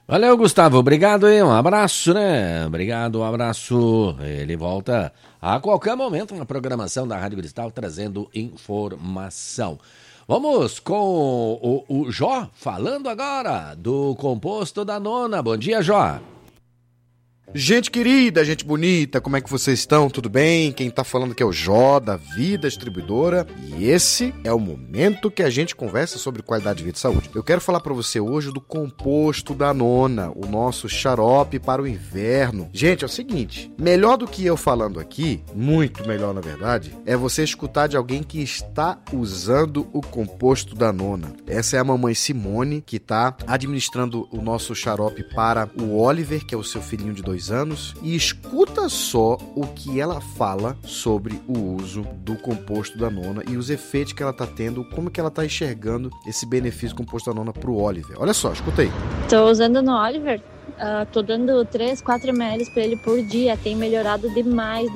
Valeu, Gustavo. Obrigado aí. Um abraço, né? Obrigado, um abraço. Ele volta a qualquer momento na programação da Rádio Cristal, trazendo informação. Vamos com o Jó, falando agora do composto da Nona. Bom dia, Jó. Gente querida, gente bonita, como é que vocês estão? Tudo bem? Quem tá falando aqui é o Jó, da Vida Distribuidora, e esse é o momento que a gente conversa sobre qualidade de vida e saúde. Eu quero falar para você hoje do composto da Nona, o nosso xarope para o inverno. Gente, é o seguinte, melhor do que eu falando aqui, muito melhor na verdade, é você escutar de alguém que está usando o composto da Nona. Essa é a mamãe Simone, que tá administrando o nosso xarope para o Oliver, que é o seu filhinho de 2 anos, e escuta só o que ela fala sobre o uso do composto da Nona e os efeitos que ela tá tendo, como que ela tá enxergando esse benefício do composto da Nona pro Oliver. Olha só, escuta aí. Tô usando no Oliver, tô dando 3, 4 ml pra ele por dia, tem melhorado demais.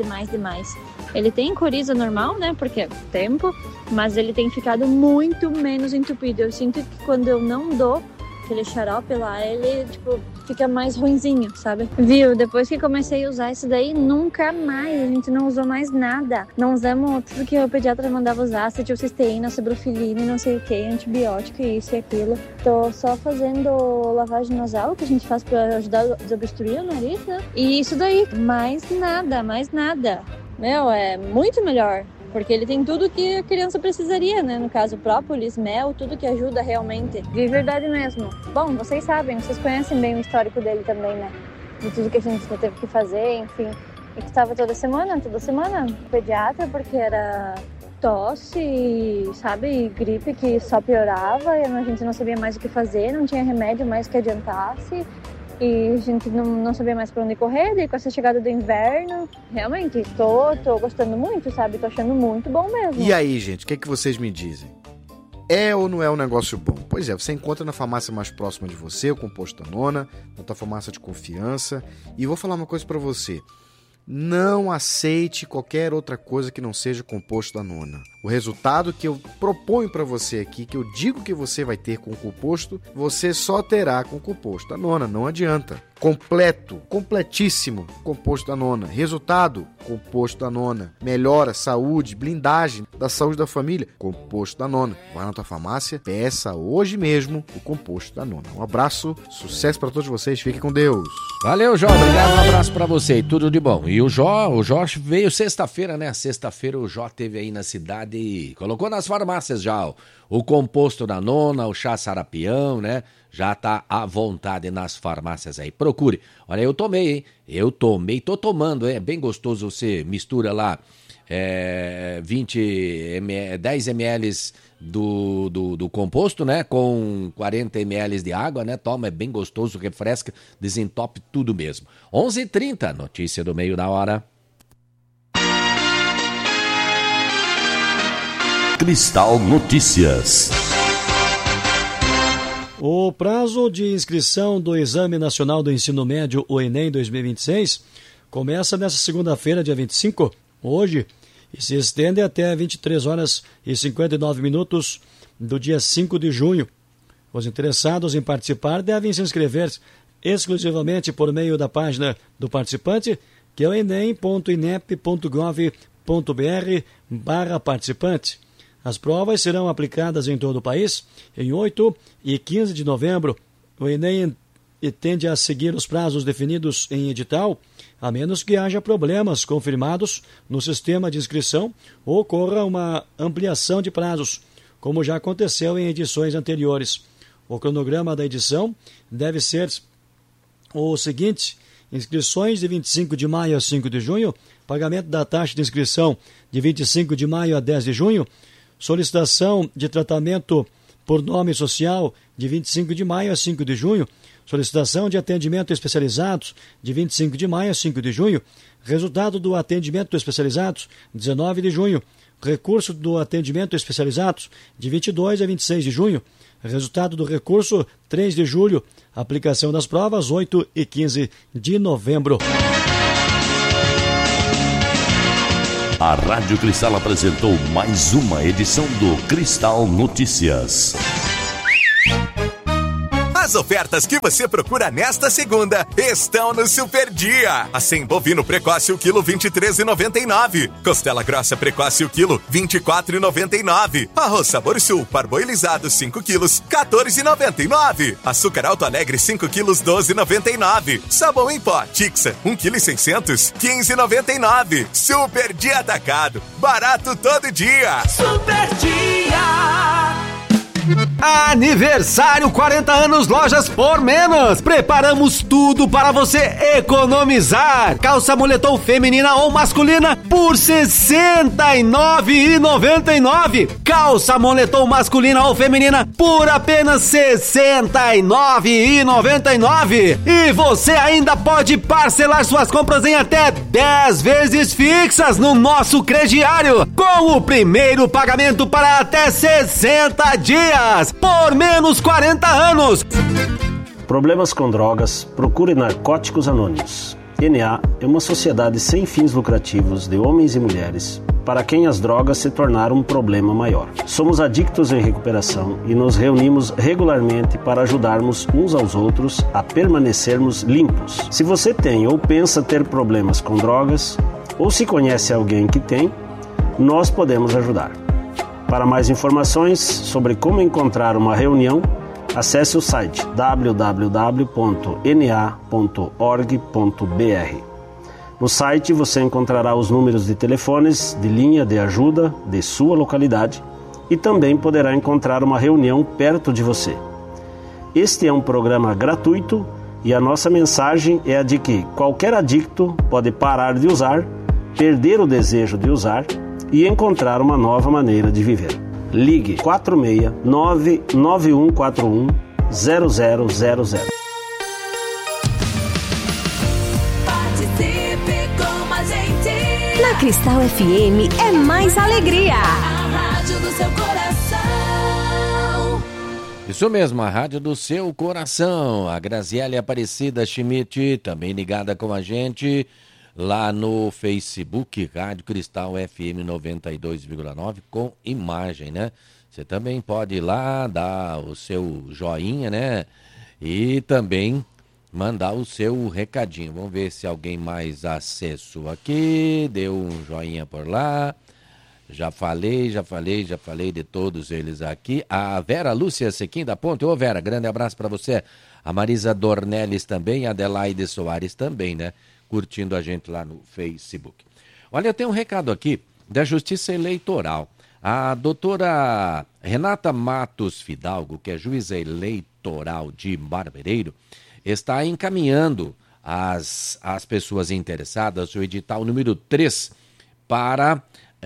Ele tem coriza normal, né, porque é tempo, mas ele tem ficado muito menos entupido. Eu sinto que quando eu não dou aquele xarope lá, ele, fica mais ruinzinho, sabe? Viu? Depois que comecei a usar isso daí, nunca mais, a gente não usou mais nada. Não usamos tudo que o pediatra mandava usar, acetilcisteína, cibrofilina, não sei o que, antibiótico, isso e aquilo. Tô só fazendo lavagem nasal, que a gente faz pra ajudar a desobstruir o nariz, né? E isso daí, mais nada. Meu, é muito melhor. Porque ele tem tudo que a criança precisaria, né? No caso, própolis, mel, tudo que ajuda realmente. De verdade mesmo. Bom, vocês sabem, vocês conhecem bem o histórico dele também, né? De tudo que a gente teve que fazer, enfim. E que estava toda semana, no pediatra, porque era tosse, sabe? Gripe que só piorava, e a gente não sabia mais o que fazer, não tinha remédio mais que adiantasse. E a gente não sabia mais pra onde correr, daí com essa chegada do inverno, realmente, tô gostando muito, sabe? Tô achando muito bom mesmo. E aí, gente, o que vocês me dizem? É ou não é um negócio bom? Pois é, você encontra na farmácia mais próxima de você, o composto da Nona, na tua farmácia de confiança. E vou falar uma coisa pra você. Não aceite qualquer outra coisa que não seja composto da Nona. O resultado que eu proponho para você aqui, que eu digo que você vai ter com o composto, você só terá com o composto da Nona, não adianta. Completíssimo composto da Nona. Resultado, composto da Nona. Melhora, saúde, blindagem da saúde da família, composto da Nona. Vai na tua farmácia, peça hoje mesmo o composto da Nona. Um abraço, sucesso para todos vocês, fiquem com Deus. Valeu, Jó, obrigado, um abraço pra você e tudo de bom. E o Jó veio sexta-feira, né? Sexta-feira o Jó teve aí na cidade e colocou nas farmácias já o composto da Nona, o chá sarapião, né? Já tá à vontade nas farmácias aí. Procure. Olha, eu tomei, hein? Tô tomando, é bem gostoso. Você mistura lá 10 ml do composto, né? Com 40 ml de água, né? Toma, é bem gostoso, refresca, desentope tudo mesmo. 11h30, notícia do meio da hora. Cristal Notícias. O prazo de inscrição do Exame Nacional do Ensino Médio, o Enem 2026, começa nesta segunda-feira, dia 25, hoje, e se estende até 23 horas e 59 minutos do dia 5 de junho. Os interessados em participar devem se inscrever exclusivamente por meio da página do participante, que é o enem.inep.gov.br/participante. As provas serão aplicadas em todo o país em 8 e 15 de novembro. O Enem tende a seguir os prazos definidos em edital, a menos que haja problemas confirmados no sistema de inscrição ou ocorra uma ampliação de prazos, como já aconteceu em edições anteriores. O cronograma da edição deve ser o seguinte: inscrições de 25 de maio a 5 de junho, pagamento da taxa de inscrição de 25 de maio a 10 de junho, solicitação de tratamento por nome social de 25 de maio a 5 de junho, solicitação de atendimento especializados de 25 de maio a 5 de junho, resultado do atendimento especializados 19 de junho, recurso do atendimento especializados de 22 a 26 de junho, resultado do recurso 3 de julho, aplicação das provas 8 e 15 de novembro. A Rádio Cristal apresentou mais uma edição do Cristal Notícias. As ofertas que você procura nesta segunda estão no Super Dia. Assim, bovino precoce o quilo 23,99. Costela grossa precoce o quilo 24,99. Arroz Sabor Sul parboilizado 5 quilos 14,99. Açúcar Alto Alegre 5 quilos 12,99. Sabão em pó Tixa 1 kg 600 15,99. Super Dia Atacado, barato todo dia. Super Dia. Aniversário 40 anos Lojas por Menos. Preparamos tudo para você economizar. Calça moletom feminina ou masculina por R$ 69,99. Calça moletom masculina ou feminina por apenas R$ 69,99. E você ainda pode parcelar suas compras em até 10 vezes fixas no nosso crediário, com o primeiro pagamento para até 60 dias. Por menos 40 anos. Problemas com drogas? Procure Narcóticos Anônimos. NA é uma sociedade sem fins lucrativos de homens e mulheres para quem as drogas se tornaram um problema maior. Somos adictos em recuperação e nos reunimos regularmente para ajudarmos uns aos outros a permanecermos limpos. Se você tem ou pensa ter problemas com drogas, ou se conhece alguém que tem, nós podemos ajudar. Para mais informações sobre como encontrar uma reunião, acesse o site www.na.org.br. No site você encontrará os números de telefones de linha de ajuda de sua localidade e também poderá encontrar uma reunião perto de você. Este é um programa gratuito e a nossa mensagem é a de que qualquer adicto pode parar de usar, perder o desejo de usar e encontrar uma nova maneira de viver. Ligue 469-9141-0000. Participe com a gente. Na Cristal FM é mais alegria. A rádio do seu coração. Isso mesmo, a rádio do seu coração. A Graziele Aparecida Schmidt, também ligada com a gente lá no Facebook, Rádio Cristal FM 92,9, com imagem, né? Você também pode ir lá, dar o seu joinha, né? E também mandar o seu recadinho. Vamos ver se alguém mais acessou aqui, deu um joinha por lá. Já falei de todos eles aqui. A Vera Lúcia Sequim da Ponte. Ô Vera, grande abraço para você. A Marisa Dornelles também, a Adelaide Soares também, né? Curtindo a gente lá no Facebook. Olha, eu tenho um recado aqui da Justiça Eleitoral. A doutora Renata Matos Fidalgo, que é juíza eleitoral de Barbereiro, está encaminhando às pessoas interessadas o edital número 3 para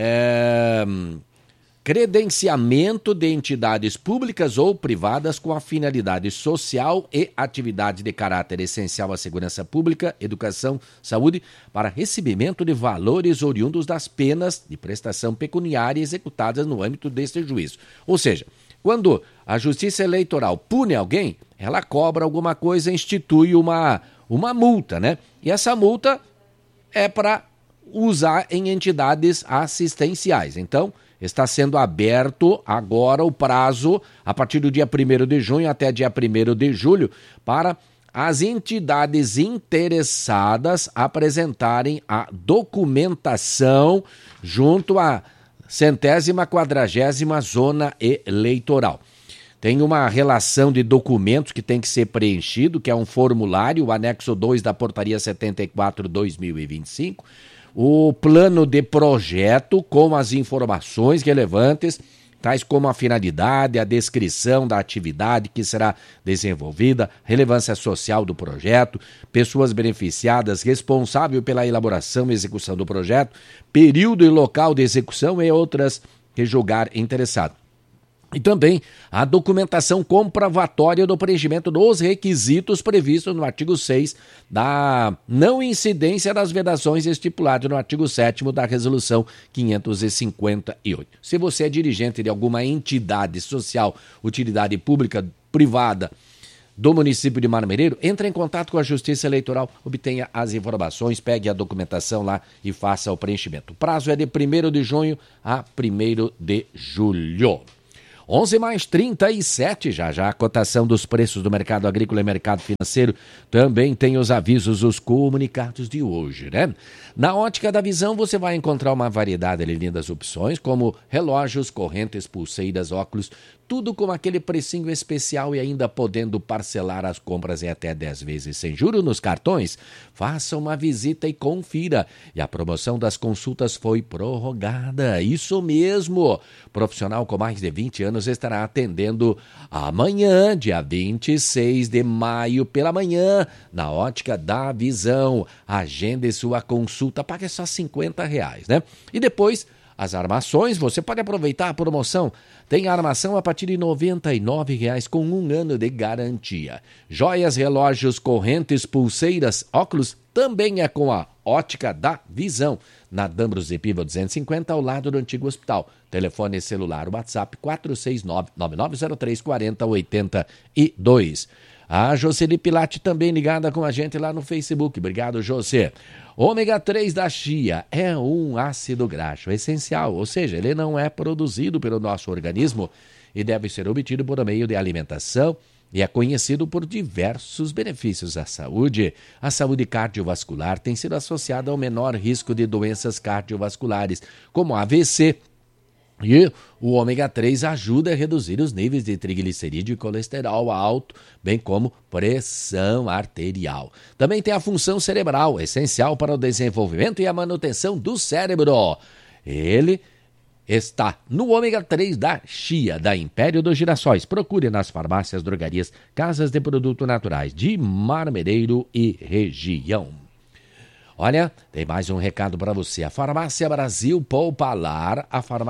credenciamento de entidades públicas ou privadas com a finalidade social e atividade de caráter essencial à segurança pública, educação, saúde, para recebimento de valores oriundos das penas de prestação pecuniária executadas no âmbito deste juízo. Ou seja, quando a Justiça Eleitoral pune alguém, ela cobra alguma coisa, institui uma multa, né? E essa multa é para usar em entidades assistenciais. Então, está sendo aberto agora o prazo, a partir do dia 1º de junho até dia 1º de julho, para as entidades interessadas apresentarem a documentação junto à 140ª Zona Eleitoral. Tem uma relação de documentos que tem que ser preenchido, que é um formulário, o anexo 2 da Portaria 74/2025, o plano de projeto com as informações relevantes, tais como a finalidade, a descrição da atividade que será desenvolvida, relevância social do projeto, pessoas beneficiadas, responsável pela elaboração e execução do projeto, período e local de execução e outras que julgar interessado. E também a documentação comprovatória do preenchimento dos requisitos previstos no artigo 6 da não incidência das vedações estipuladas no artigo 7º da Resolução 558. Se você é dirigente de alguma entidade social, utilidade pública, privada do município de Marmereiro, entre em contato com a Justiça Eleitoral, obtenha as informações, pegue a documentação lá e faça o preenchimento. O prazo é de 1º de junho a 1º de julho. 11 mais 37, já a cotação dos preços do mercado agrícola e mercado financeiro. Também tem os avisos, os comunicados de hoje, né? Na Ótica da Visão você vai encontrar uma variedade de lindas opções, como relógios, correntes, pulseiras, óculos, tudo com aquele precinho especial e ainda podendo parcelar as compras em até 10 vezes sem juros nos cartões. Faça uma visita e confira. E a promoção das consultas foi prorrogada. Isso mesmo. Profissional com mais de 20 anos estará atendendo amanhã, dia 26 de maio, pela manhã, na Ótica da Visão. Agende sua consulta, pague só R$50, né? E depois, as armações, você pode aproveitar a promoção. Tem armação a partir de R$ 99,00 com 1 ano de garantia. Joias, relógios, correntes, pulseiras, óculos, também é com a Ótica da Visão. Na Dambros de Piva 250, ao lado do antigo hospital. Telefone celular, WhatsApp 469-9903-4082. A Jocely Pilate também ligada com a gente lá no Facebook. Obrigado, José. Ômega 3 da chia é um ácido graxo essencial, ou seja, ele não é produzido pelo nosso organismo e deve ser obtido por meio de alimentação e é conhecido por diversos benefícios à saúde. A saúde cardiovascular tem sido associada ao menor risco de doenças cardiovasculares, como AVC. E o ômega 3 ajuda a reduzir os níveis de triglicerídeo e colesterol alto, bem como pressão arterial. Também tem a função cerebral, essencial para o desenvolvimento e a manutenção do cérebro. Ele está no ômega 3 da chia, da Império dos Girassóis. Procure nas farmácias, drogarias, casas de produtos naturais de Marmereiro e região. Olha, tem mais um recado para você. A Farmácia Brasil Poupalar,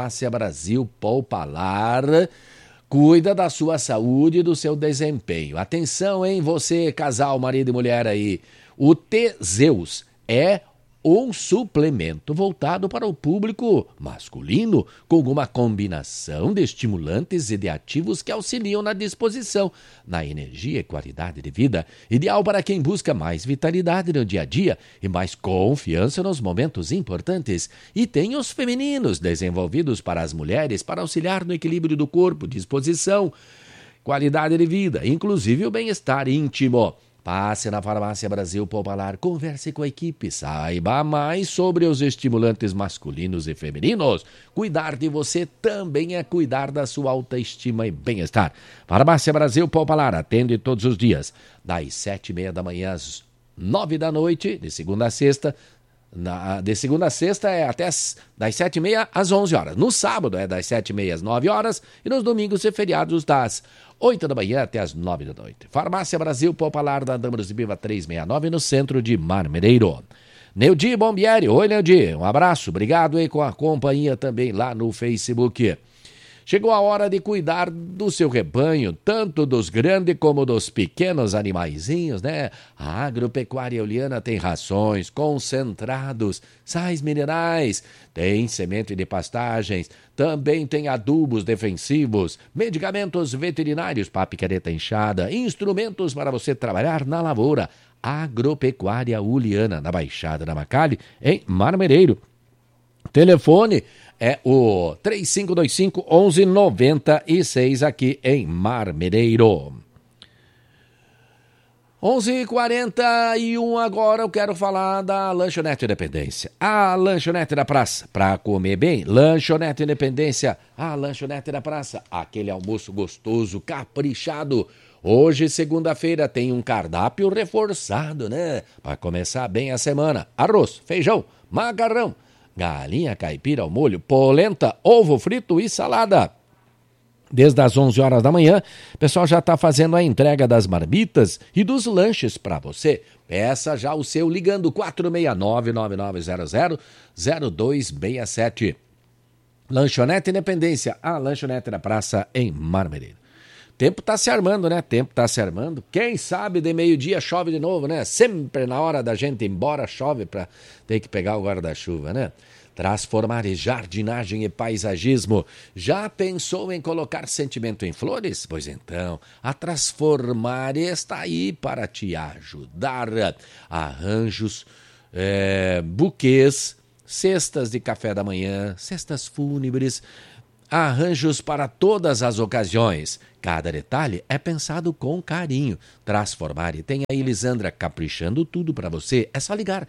cuida da sua saúde e do seu desempenho. Atenção, hein, você, casal, marido e mulher aí. O Teseus é um suplemento voltado para o público masculino, com uma combinação de estimulantes e de ativos que auxiliam na disposição, na energia e qualidade de vida, ideal para quem busca mais vitalidade no dia a dia e mais confiança nos momentos importantes. E tem os femininos, desenvolvidos para as mulheres, para auxiliar no equilíbrio do corpo, disposição, qualidade de vida, inclusive o bem-estar íntimo. Passe na Farmácia Brasil Poupalar, converse com a equipe, saiba mais sobre os estimulantes masculinos e femininos. Cuidar de você também é cuidar da sua autoestima e bem-estar. Farmácia Brasil Poupalar atende todos os dias, das 7h30 da manhã às 9 da noite, de segunda a sexta. De segunda a sexta é até das 7h30 às 11 horas. No sábado é das 7h30 às 9 horas e nos domingos e feriados das 8 da manhã até as 9 da noite. Farmácia Brasil Poupalar da Dambros de Piva 369 no centro de Marmereiro. Neudi Bombieri, oi Neudi, um abraço, obrigado aí com a companhia também lá no Facebook. Chegou a hora de cuidar do seu rebanho, tanto dos grandes como dos pequenos animaizinhos, né? A Agropecuária Euliana tem rações, concentrados, sais minerais, tem semente de pastagens, também tem adubos defensivos, medicamentos veterinários para picareta inchada, instrumentos para você trabalhar na lavoura. Agropecuária Euliana, na Baixada da Macalli, em Marmereiro. Telefone é o 3525-1196 aqui em Marmereiro. 11h41 agora eu quero falar da Lanchonete Independência. A Lanchonete da Praça, para comer bem, Lanchonete Independência, a Lanchonete da Praça, aquele almoço gostoso, caprichado. Hoje, segunda-feira, tem um cardápio reforçado, né? Para começar bem a semana. Arroz, feijão, macarrão, galinha caipira ao molho, polenta, ovo frito e salada. Desde as 11 horas da manhã, o pessoal já está fazendo a entrega das marmitas e dos lanches para você. Peça já o seu ligando 469-9900-0267. Lanchonete Independência, a lanchonete da praça em Marmereiro. Tempo tá se armando, né? Tempo tá se armando. Quem sabe de meio-dia chove de novo, né? Sempre na hora da gente ir embora chove para ter que pegar o guarda-chuva, né? Transformar em jardinagem e paisagismo. Já pensou em colocar sentimento em flores? Pois então, a Transformar está aí para te ajudar. Arranjos, buquês, cestas de café da manhã, cestas fúnebres, Arranjos para todas as ocasiões. Cada detalhe é pensado com carinho. Transformare tem a Elisandra caprichando tudo para você. É só ligar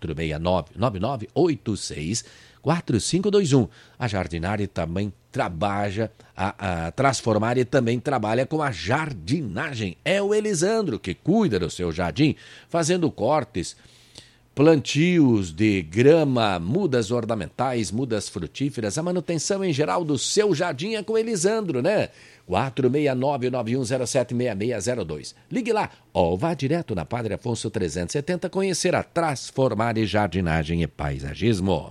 469-9986-4521. A Jardinari também trabalha, a Transformare também trabalha com a jardinagem. É o Elisandro que cuida do seu jardim, fazendo cortes, plantios de grama, mudas ornamentais, mudas frutíferas, a manutenção em geral do seu jardim é com Elisandro, né? 469-9107-6602. Ligue lá ou vá direto na Padre Afonso 370 conhecer a Transformare Jardinagem e Paisagismo.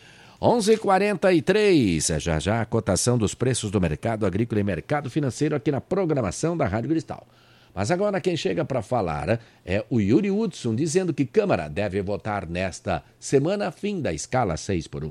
11h43, já a cotação dos preços do mercado agrícola e mercado financeiro aqui na programação da Rádio Cristal. Mas agora quem chega para falar é o Yuri Hudson, dizendo que Câmara deve votar nesta semana fim da escala 6x1.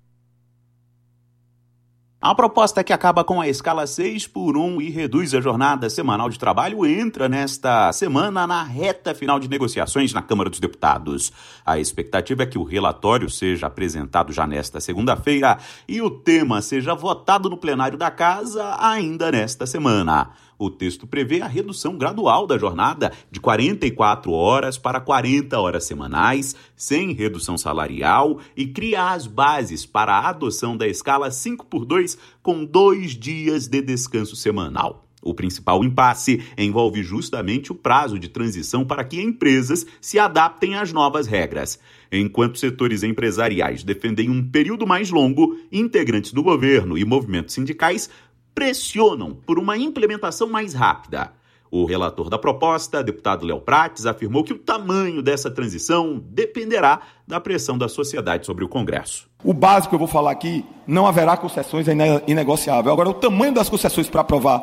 A proposta que acaba com a escala 6x1 e reduz a jornada semanal de trabalho entra nesta semana na reta final de negociações na Câmara dos Deputados. A expectativa é que o relatório seja apresentado já nesta segunda-feira e o tema seja votado no plenário da Casa ainda nesta semana. O texto prevê a redução gradual da jornada de 44 horas para 40 horas semanais, sem redução salarial, e cria as bases para a adoção da escala 5x2 com 2 dias de descanso semanal. O principal impasse envolve justamente o prazo de transição para que empresas se adaptem às novas regras. Enquanto setores empresariais defendem um período mais longo, integrantes do governo e movimentos sindicais pressionam por uma implementação mais rápida. O relator da proposta, deputado Léo Prates, afirmou que o tamanho dessa transição dependerá da pressão da sociedade sobre o Congresso. O básico que eu vou falar aqui, não haverá concessões, é inegociável. Agora, o tamanho das concessões para aprovar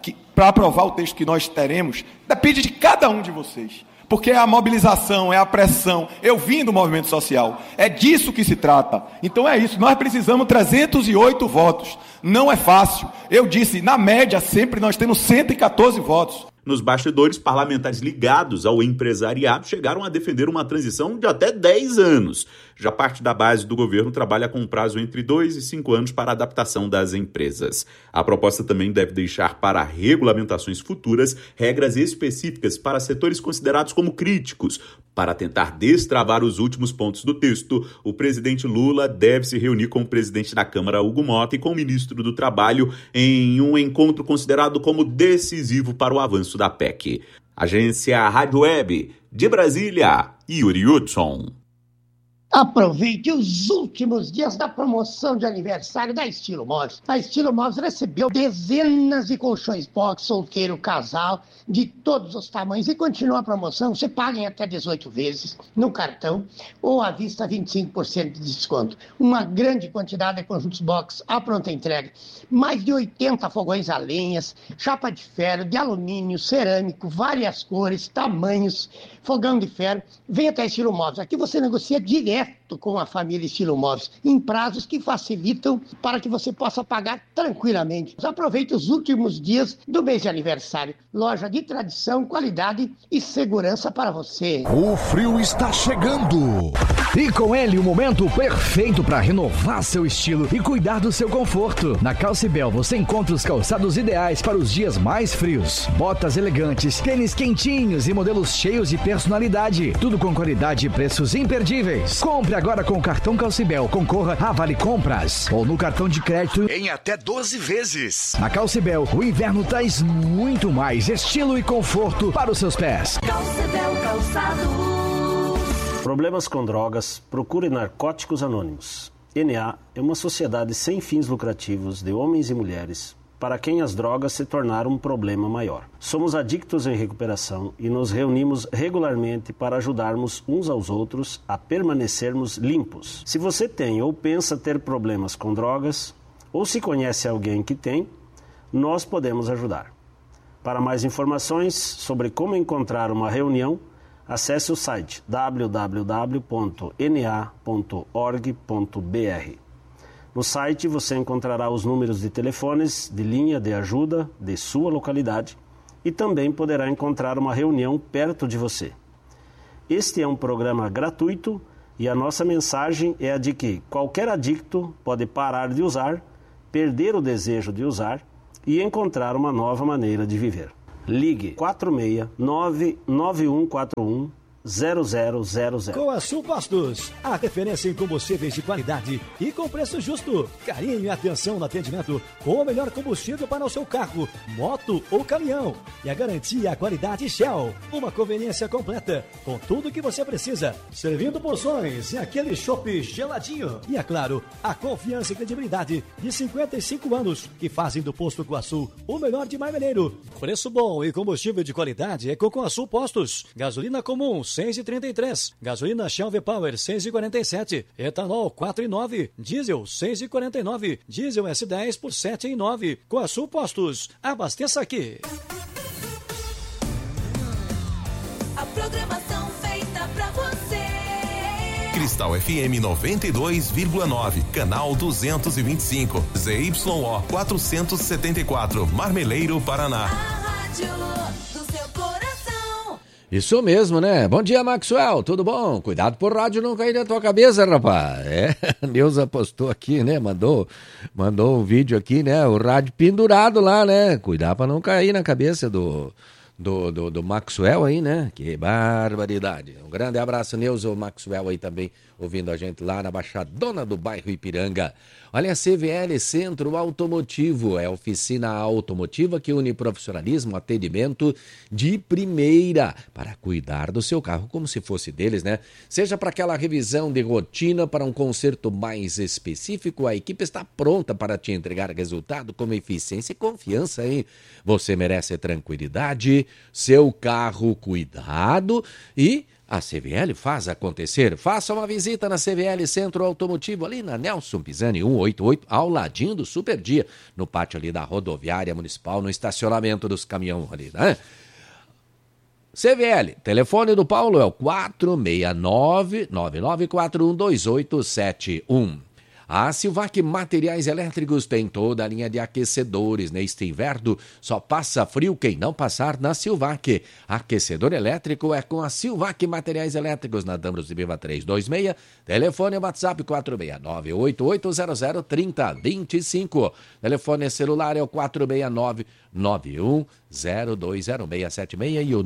o texto que nós teremos, depende de cada um de vocês. Porque é a mobilização, é a pressão. Eu vim do movimento social. É disso que se trata. Então é isso. Nós precisamos 308 votos. Não é fácil. Eu disse, na média, sempre nós temos 114 votos. Nos bastidores, parlamentares ligados ao empresariado chegaram a defender uma transição de até 10 anos. Já parte da base do governo trabalha com um prazo entre 2 e 5 anos para a adaptação das empresas. A proposta também deve deixar para regulamentações futuras regras específicas para setores considerados como críticos. Para tentar destravar os últimos pontos do texto, o presidente Lula deve se reunir com o presidente da Câmara, Hugo Mota, e com o ministro do Trabalho em um encontro considerado como decisivo para o avanço da PEC. Agência Rádio Web, de Brasília, Yuri Hudson. Aproveite os últimos dias da promoção de aniversário da Estilo Móveis. A Estilo Móveis recebeu dezenas de colchões box, solteiro, casal, de todos os tamanhos. E continua a promoção, você paga em até 18 vezes no cartão ou à vista 25% de desconto. Uma grande quantidade de conjuntos box à pronta entrega. Mais de 80 fogões a lenhas, chapa de ferro, de alumínio, cerâmico, várias cores, tamanhos, fogão de ferro. Vem até Estilo Móveis. Aqui você negocia direto com a família Estilo Móveis, em prazos que facilitam para que você possa pagar tranquilamente. Aproveite os últimos dias do mês de aniversário. Loja de tradição, qualidade e segurança para você. O frio está chegando. E com ele o momento perfeito para renovar seu estilo e cuidar do seu conforto. Na Calcibel você encontra os calçados ideais para os dias mais frios. Botas elegantes, tênis quentinhos e modelos cheios de personalidade. Tudo com qualidade e preços imperdíveis. Compre agora com o cartão Calcibel. Concorra a Vale Compras ou no cartão de crédito em até 12 vezes. Na Calcibel, o inverno traz muito mais estilo e conforto para os seus pés. Calcibel Calçados. Problemas com drogas, procure Narcóticos Anônimos. NA é uma sociedade sem fins lucrativos de homens e mulheres para quem as drogas se tornaram um problema maior. Somos adictos em recuperação e nos reunimos regularmente para ajudarmos uns aos outros a permanecermos limpos. Se você tem ou pensa ter problemas com drogas, ou se conhece alguém que tem, nós podemos ajudar. Para mais informações sobre como encontrar uma reunião, acesse o site www.na.org.br. No site você encontrará os números de telefones de linha de ajuda de sua localidade e também poderá encontrar uma reunião perto de você. Este é um programa gratuito e a nossa mensagem é a de que qualquer adicto pode parar de usar, perder o desejo de usar e encontrar uma nova maneira de viver. Ligue 469-9141-0000. Coasul Postos, a referência em combustíveis de qualidade e com preço justo. Carinho e atenção no atendimento com o melhor combustível para o seu carro, moto ou caminhão. E a garantia e a qualidade Shell. Uma conveniência completa com tudo que você precisa. Servindo porções e aquele chopp geladinho. E é claro, a confiança e credibilidade de 55 anos que fazem do Posto Coasul o melhor de Marmeleiro. Preço bom e combustível de qualidade é com Coasul Postos. Gasolina comum 6,33, gasolina Shell V-Power 6,47, etanol 4,9, diesel 6,49, diesel S10 por 7,9. Coasul Postos, abasteça aqui. A programação feita pra você. Cristal FM 92,9, canal 225, ZYO 474, Marmeleiro, Paraná. A rádio do seu coração. Isso mesmo, né? Bom dia, Maxwell, tudo bom? Cuidado pro rádio não cair na tua cabeça, rapaz. A Neuza postou aqui, né? Mandou um vídeo aqui, né? O rádio pendurado lá, né? Cuidado pra não cair na cabeça do Maxwell aí, né? Que barbaridade. Um grande abraço, Neuza, o Maxwell aí também ouvindo a gente lá na Baixadona do bairro Ipiranga. Olha, a CVL Centro Automotivo é a oficina automotiva que une profissionalismo, atendimento de primeira para cuidar do seu carro como se fosse deles, né? Seja para aquela revisão de rotina, para um conserto mais específico, a equipe está pronta para te entregar resultado com eficiência e confiança, hein? Você merece tranquilidade, seu carro cuidado e a CVL faz acontecer. Faça uma visita na CVL Centro Automotivo, ali na Nelson Pisani 188, ao ladinho do Super Dia, no pátio ali da rodoviária municipal, no estacionamento dos caminhões ali, né? CVL, telefone do Paulo é o 469-9941-2871. A Silvac Materiais Elétricos tem toda a linha de aquecedores. Neste inverno, só passa frio quem não passar na Silvac. Aquecedor elétrico é com a Silvac Materiais Elétricos, na Dambros de Biva 326. Telefone WhatsApp 469-8800-3025. Telefone celular é o 469-91020676 e o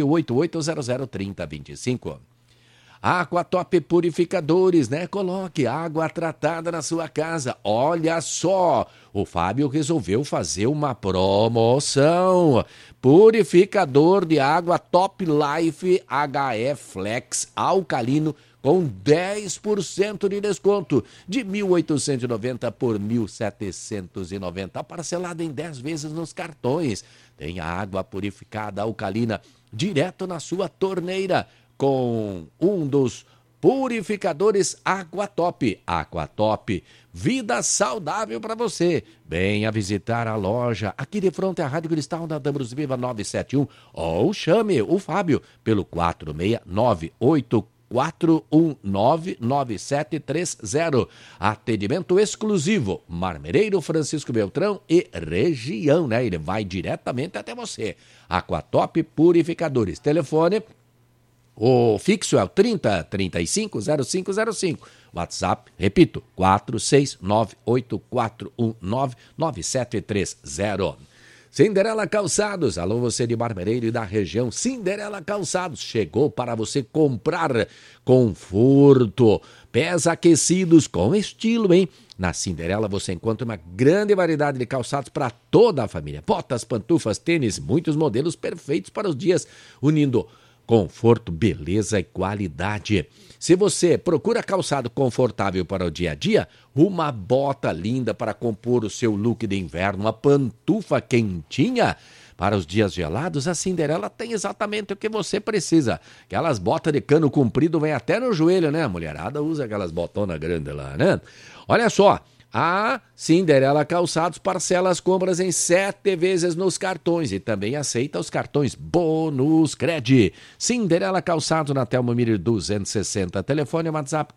988003025. Aquatop Purificadores, né? Coloque água tratada na sua casa. Olha só, o Fábio resolveu fazer uma promoção. Purificador de água Top Life HE Flex alcalino com 10% de desconto, de R$ 1.890 por R$ 1.790, parcelado em 10 vezes nos cartões. Tem a água purificada alcalina direto na sua torneira, com um dos purificadores Aquatop. Aquatop, vida saudável para você. Venha visitar a loja aqui de frente à Rádio Cristal da Dambros Viva 971 ou chame o Fábio pelo 469-8419-9730. Atendimento exclusivo, Marmeleiro, Francisco Beltrão e região, né? Ele vai diretamente até você. Aquatop Purificadores. Telefone, o fixo é o 30-35-0505. WhatsApp, repito, 469-8419-9730. Cinderela Calçados, alô você de Marmeleiro e da região. Cinderela Calçados chegou para você comprar conforto, pés aquecidos com estilo, hein? Na Cinderela você encontra uma grande variedade de calçados para toda a família. Botas, pantufas, tênis, muitos modelos perfeitos para os dias, unindo conforto, beleza e qualidade. Se você procura calçado confortável para o dia a dia, uma bota linda para compor o seu look de inverno, uma pantufa quentinha para os dias gelados, a Cinderela tem exatamente o que você precisa. Aquelas botas de cano comprido vem até no joelho, né? A mulherada usa aquelas botonas grandes lá, né? Olha só, a Cinderela Calçados parcela as compras em 7 vezes nos cartões e também aceita os cartões Bônus Cred. Cinderela Calçados na Telmo Miller 260. Telefone WhatsApp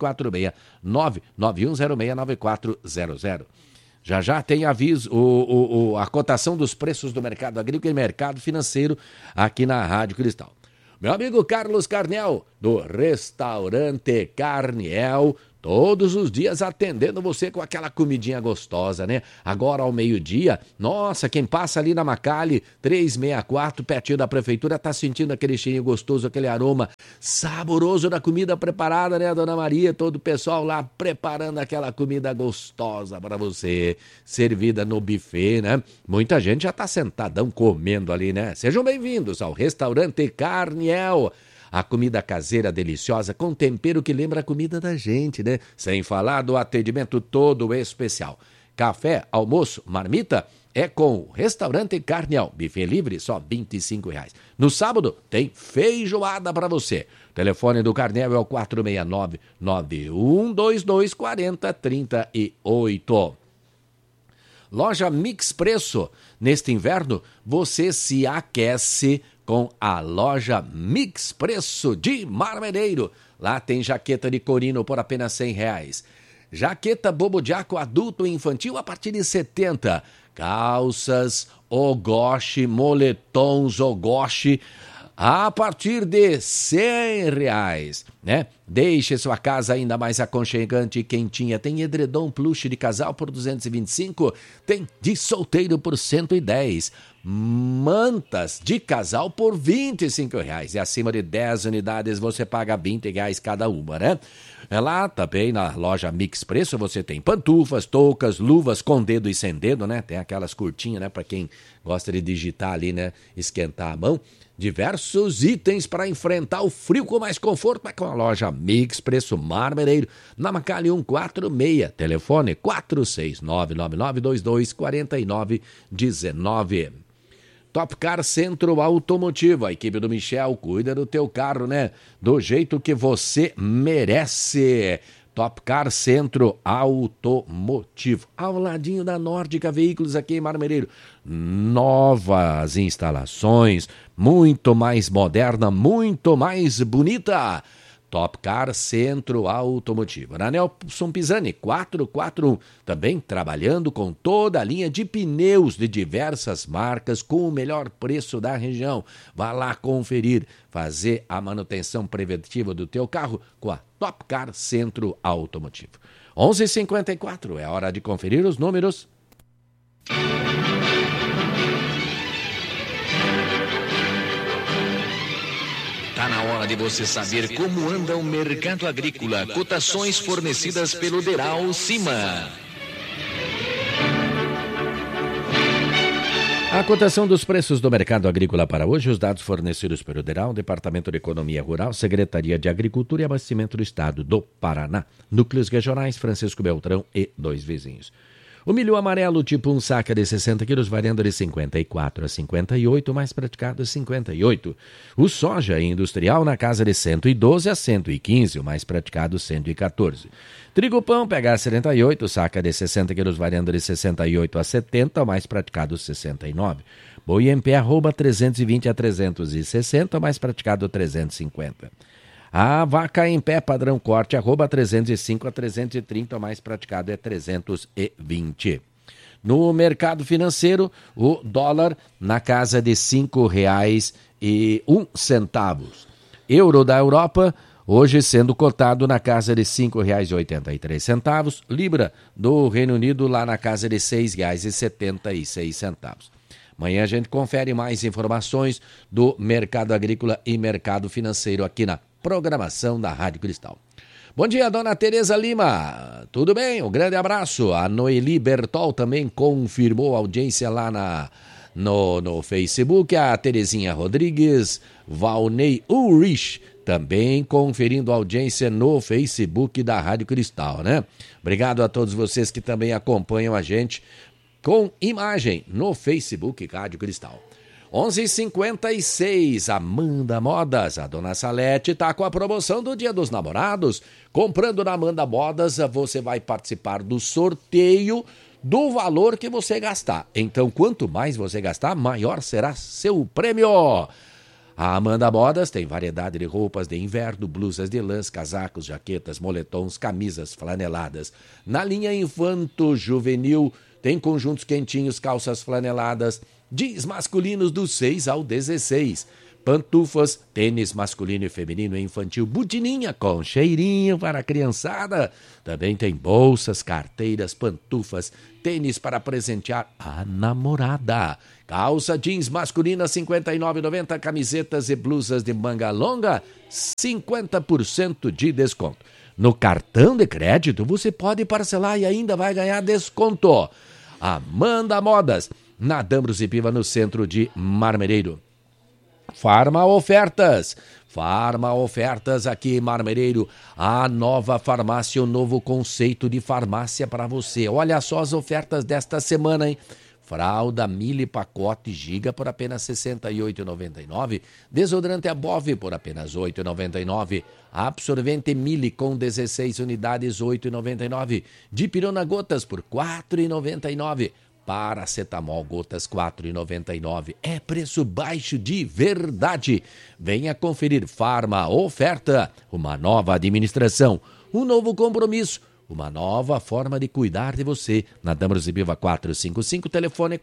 469-9106-9400. Já tem aviso, a cotação dos preços do mercado agrícola e mercado financeiro aqui na Rádio Cristal. Meu amigo Carlos Carniel, do Restaurante Carniel, Todos os dias atendendo você com aquela comidinha gostosa, né? Agora ao meio-dia, nossa, quem passa ali na Macali 364, pertinho da prefeitura, tá sentindo aquele cheirinho gostoso, aquele aroma saboroso da comida preparada, né, Dona Maria? Todo o pessoal lá preparando aquela comida gostosa para você, servida no buffet, né? Muita gente já tá sentadão comendo ali, né? Sejam bem-vindos ao Restaurante Carniel. A comida caseira deliciosa com tempero que lembra a comida da gente, né? Sem falar do atendimento todo especial. Café, almoço, marmita é com o Restaurante Carniel. Buffet livre, só R$25. No sábado tem feijoada para você. O telefone do Carniel é o 469-9122-4038. Loja Mix Preço. Neste inverno, você se aquece com a loja Mix Preço de Marmeneiro. Lá tem jaqueta de corino por apenas R$100. Jaqueta Bobo Diaco adulto e infantil a partir de R$70. Calças Ogoshi, moletons Ogoshi a partir de R$100, né? Deixe sua casa ainda mais aconchegante e quentinha. Tem edredom plush de casal por R$225, tem de solteiro por R$110. Mantas de casal por R$25. E acima de 10 unidades você paga R$20 cada uma, né? É lá também na loja Mix Preço você tem pantufas, toucas, luvas com dedo e sem dedo, né? Tem aquelas curtinhas, né? Para quem gosta de digitar ali, né? Esquentar a mão. Diversos itens para enfrentar o frio com mais conforto, mas com a loja Mix Preço Marmeneiro, na Macali 146, telefone 46999224919. Top Car Centro Automotivo, a equipe do Michel cuida do teu carro, né? Do jeito que você merece. Top Car Centro Automotivo, ao ladinho da Nórdica Veículos aqui em Marmeneiro. Novas instalações, muito mais moderna, muito mais bonita. Top Car Centro Automotivo. Na Nelson Pisani, 441. Também trabalhando com toda a linha de pneus de diversas marcas com o melhor preço da região. Vá lá conferir, fazer a manutenção preventiva do teu carro com a Top Car Centro Automotivo. 11h54, é hora de conferir os números. Está na hora de você saber como anda o mercado agrícola. Cotações fornecidas pelo Deral Cima. A cotação dos preços do mercado agrícola para hoje, os dados fornecidos pelo DERAL, Departamento de Economia Rural, Secretaria de Agricultura e Abastecimento do Estado do Paraná, Núcleos Regionais, Francisco Beltrão e 2 vizinhos. O milho amarelo tipo 1 saca de 60 quilos variando de 54 a 58, mais praticado 58. O soja industrial na casa de 112 a 115, o mais praticado 114. Trigo pão PH 78, saca de 60 quilos variando de 68 a 70, o mais praticado 69. Boi em pé arroba 320 a 360, o mais praticado 350. A vaca em pé padrão corte arroba 305 a 330, o mais praticado é 320. No mercado financeiro, o dólar na casa de R$ 5,01. Euro da Europa, hoje sendo cotado na casa de R$ 5,83. Libra do Reino Unido lá na casa de R$ 6,76. Amanhã a gente confere mais informações do mercado agrícola e mercado financeiro aqui na programação da Rádio Cristal. Bom dia, dona Tereza Lima. Tudo bem? Um grande abraço. A Noeli Bertol também confirmou a audiência lá no Facebook. A Terezinha Rodrigues, Valnei Ulrich, também conferindo a audiência no Facebook da Rádio Cristal, né? Obrigado a todos vocês que também acompanham a gente com imagem no Facebook Rádio Cristal. 11h56, Amanda Modas, a dona Salete está com a promoção do Dia dos Namorados. Comprando na Amanda Modas, você vai participar do sorteio do valor que você gastar. Então, quanto mais você gastar, maior será seu prêmio. A Amanda Modas tem variedade de roupas de inverno, blusas de lãs, casacos, jaquetas, moletons, camisas, flaneladas. Na linha infanto-juvenil, tem conjuntos quentinhos, calças flaneladas, jeans masculinos do 6 ao 16. pantufas, tênis masculino e feminino e infantil, butininha com cheirinho para a criançada. Também tem bolsas, carteiras, pantufas, tênis para presentear a namorada. Calça jeans masculina R$ 59,90, camisetas e blusas de manga longa, 50% de desconto. No cartão de crédito você pode parcelar e ainda vai ganhar desconto. Amanda Modas, na Dambros e Piva, no centro de Marmereiro. Farma Ofertas aqui em Marmereiro, a nova farmácia, o novo conceito de farmácia para você. Olha só as ofertas desta semana, hein? Fralda Mille pacote giga por apenas R$ 68,99. Desodorante Above por apenas R$ 8,99. Absorvente Mille com 16 unidades, R$ 8,99. Dipirona Gotas por R$ 4,99. Paracetamol Gotas, R$ 4,99. É preço baixo de verdade. Venha conferir. Farma Oferta, uma nova administração, um novo compromisso, uma nova forma de cuidar de você. Na Dambros e Piva 455, telefone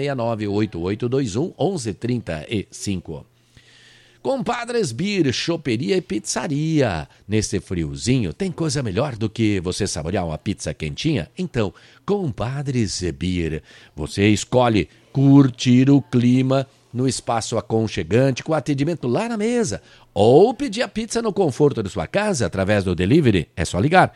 469-8821-1135. Compadres Beer, choperia e pizzaria. Nesse friozinho, tem coisa melhor do que você saborear uma pizza quentinha? Então, Compadres Beer. Você escolhe curtir o clima no espaço aconchegante com atendimento lá na mesa. Ou pedir a pizza no conforto de sua casa através do delivery. É só ligar.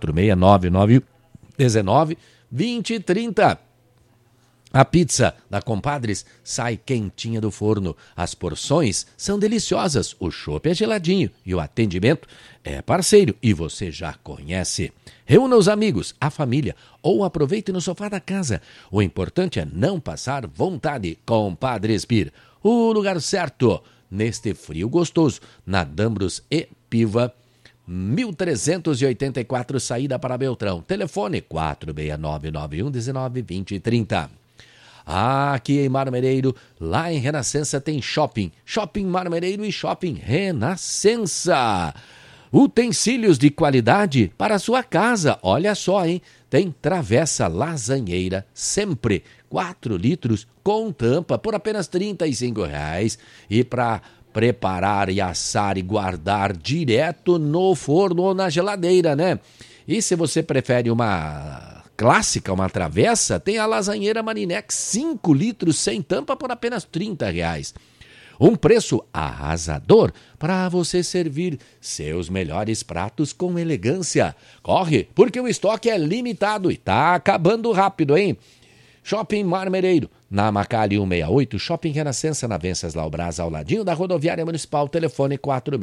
4699192030. A pizza da Compadres sai quentinha do forno. As porções são deliciosas, o chopp é geladinho e o atendimento é parceiro e você já conhece. Reúna os amigos, a família ou aproveite no sofá da casa. O importante é não passar vontade. Compadres Beer, o lugar certo neste frio gostoso. Na Dambros e Piva 1384, saída para Beltrão. Telefone 46991192030. Aqui em Marmereiro, lá em Renascença tem shopping. Shopping Marmereiro e Shopping Renascença. Utensílios de qualidade para a sua casa. Olha só, hein? Tem travessa lasanheira, sempre 4 litros com tampa por apenas R$ 35,00. E para preparar e assar e guardar direto no forno ou na geladeira, né? E se você prefere uma clássica, uma travessa, tem a lasanheira Marinex 5 litros sem tampa por apenas R$ 30,00. Um preço arrasador para você servir seus melhores pratos com elegância. Corre, porque o estoque é limitado e tá acabando rápido, hein? Shopping Marmereiro, na Macali 168, Shopping Renascença, na Venceslau Braz, ao ladinho da Rodoviária Municipal, telefone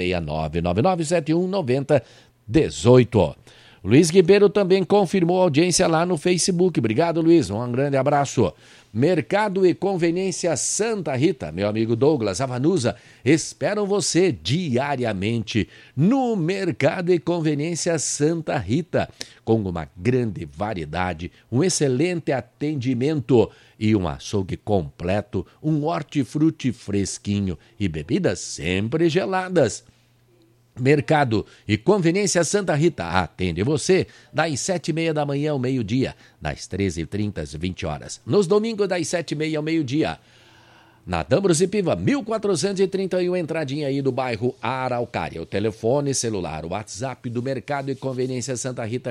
469-9971-9018. Luiz Ribeiro também confirmou a audiência lá no Facebook. Obrigado, Luiz. Um grande abraço. Mercado e Conveniência Santa Rita, meu amigo Douglas Avanusa, esperam você diariamente no Mercado e Conveniência Santa Rita, com uma grande variedade, um excelente atendimento e um açougue completo, um hortifruti fresquinho e bebidas sempre geladas. Mercado e Conveniência Santa Rita atende você das 7h30 da manhã ao meio-dia, das 13h30 às 20 horas. Nos domingos, das 7h30 ao meio-dia. Na Dambros e Piva, 1431, entradinha aí do bairro Araucária. O telefone celular, o WhatsApp do Mercado e Conveniência Santa Rita,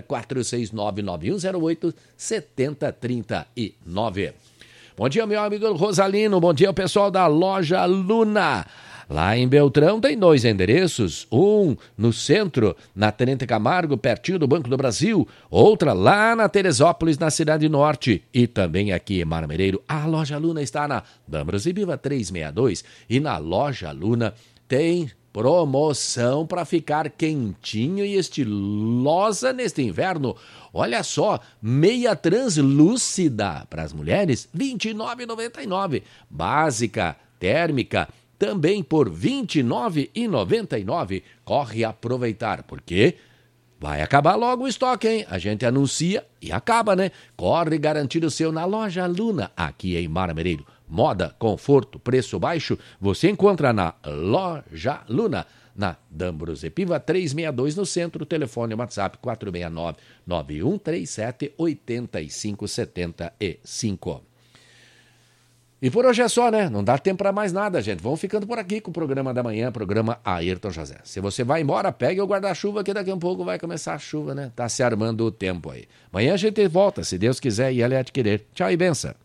469-9108-7039. Bom dia, meu amigo Rosalino. Bom dia, pessoal da Loja Luna. Lá em Beltrão tem 2 endereços, um no centro, na Tenente Camargo, pertinho do Banco do Brasil, outra lá na Teresópolis, na Cidade Norte, e também aqui em Marmereiro. A Loja Luna está na Dambros e Piva 362, e na Loja Luna tem promoção para ficar quentinho e estilosa neste inverno. Olha só, meia translúcida para as mulheres, R$ 29,99. Básica, térmica, também por R$ 29,99. Corre aproveitar, porque vai acabar logo o estoque, hein? A gente anuncia e acaba, né? Corre garantir o seu na Loja Luna, aqui em Marmereiro. Moda, conforto, preço baixo, você encontra na Loja Luna, na Dambros e Piva 362 no centro. Telefone WhatsApp 469-9137-8575. E por hoje é só, né? Não dá tempo para mais nada, gente. Vamos ficando por aqui com o programa da manhã, programa Ayrton José. Se você vai embora, pegue o guarda-chuva que daqui a um pouco vai começar a chuva, né? Tá se armando o tempo aí. Amanhã a gente volta, se Deus quiser e Ele adquirir. Tchau e benção.